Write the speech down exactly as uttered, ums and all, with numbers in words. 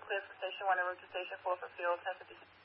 clear from Station one en route to Station four for fuel, ten fifty-six.